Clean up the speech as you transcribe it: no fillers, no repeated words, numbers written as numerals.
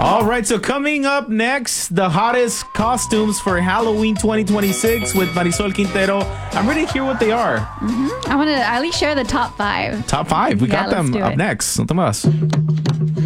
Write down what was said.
All right, so coming up next, the hottest costumes for Halloween 2026 with Marisol Quintero. I'm ready to hear what they are. I want to at least share the top 5. Top 5. We got let's them do up it. next. No te muevas.